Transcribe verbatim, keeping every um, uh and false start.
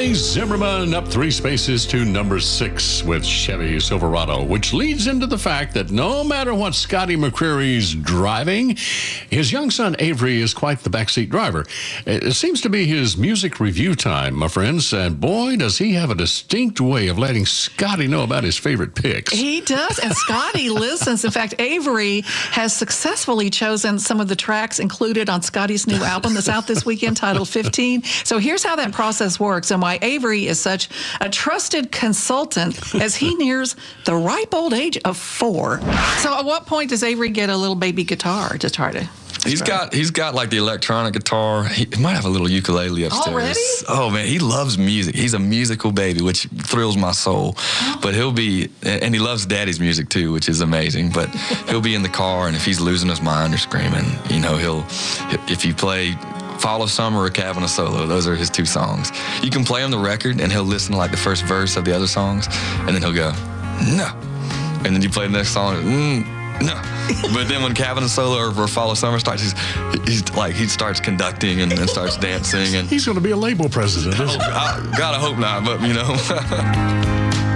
Tommy Zimmerman up three spaces to number six with Chevy Silverado, which leads into the fact that no matter what Scotty McCreery's driving, his young son Avery is quite the backseat driver. It seems to be his music review time, my friends, and boy, does he have a distinct way of letting Scotty know about his favorite picks. He does, and Scotty listens. In fact, Avery has successfully chosen some of the tracks included on Scotty's new album that's out this weekend titled fifteen. So here's how that process works and why Avery is such a trusted consultant as he nears the ripe old age of four. So at what point does Avery get a little baby guitar to try to... He's got he's got like the electronic guitar. He might have a little ukulele upstairs. Already? Oh man, he loves music. He's a musical baby, which thrills my soul. Oh. But he'll be, and he loves Daddy's music too, which is amazing. But he'll be in the car, and if he's losing his mind or screaming, you know, he'll if you play Follow Summer or Cabin a Solo, those are his two songs. You can play him the record, and he'll listen to like the first verse of the other songs, and then he'll go, no. And then you play the next song, mm, no. But then when Cabin and Solo or, or Follow Summer starts, he's, he's like he starts conducting and, and starts dancing. And He's going to be a label president, isn't he? I, God, I hope not, but you know.